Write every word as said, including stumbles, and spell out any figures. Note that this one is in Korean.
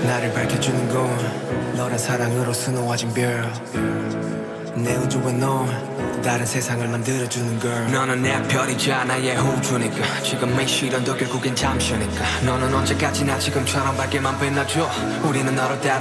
나를 밝혀주는 건 너란 사랑으로 수놓아진 별. 내 우주와 넌 다른 세상을 만들어주는 걸. 너는 내 별이자 나의 호주니까 지금의 시련도 결국엔 잠시니까. 너는 언제까지나 지금처럼 밝게만 빛나줘. 우리는 너를 따라